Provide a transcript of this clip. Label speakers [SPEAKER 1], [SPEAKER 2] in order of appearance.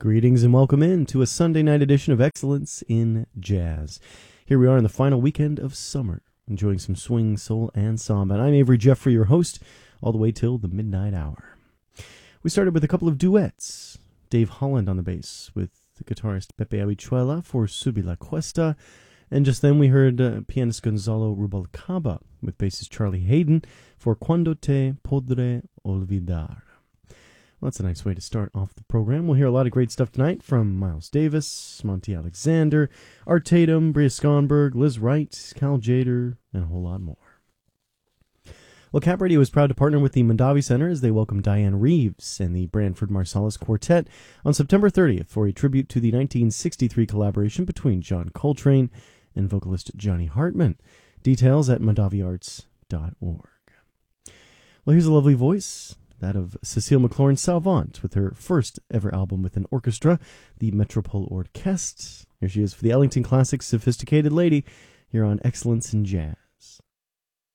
[SPEAKER 1] Greetings and welcome in to a Sunday night edition of Excellence in Jazz. Here we are in the final weekend of summer, enjoying some swing, soul, and samba. And I'm Avery Jeffrey, your host, all the way till the midnight hour. We started with a couple of duets. Dave Holland on the bass with the guitarist Pepe Habichuela for Subir la Cuesta. And just then we heard pianist Gonzalo Rubalcaba with bassist Charlie Hayden for Cuando te podré olvidar. Well, that's a nice way to start off the program. We'll hear a lot of great stuff tonight from Miles Davis, Monty Alexander, Art Tatum, Bria Skonberg, Liz Wright, Cal Jader, and a whole lot more. Well, Cap Radio is proud to partner with the Mondavi Center as they welcome Diane Reeves and the Branford Marsalis Quartet on September 30th for a tribute to the 1963 collaboration between John Coltrane and vocalist Johnny Hartman. Details at mondaviarts.org. Well, here's a lovely voice, that of Cecile McLaurin-Salvant, with her first ever album with an orchestra, the Metropole Orchestre. Here she is for the Ellington Classics Sophisticated Lady, here on Excellence in Jazz.